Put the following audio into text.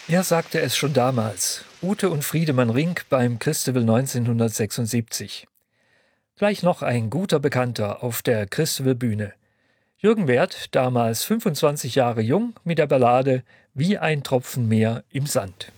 Er sagte es schon damals, Ute und Friedemann Rink beim Christabel 1976. Gleich noch ein guter Bekannter auf der Christabel-Bühne. Jürgen Werth, damals 25 Jahre jung, mit der Ballade »Wie ein Tropfen Meer im Sand«.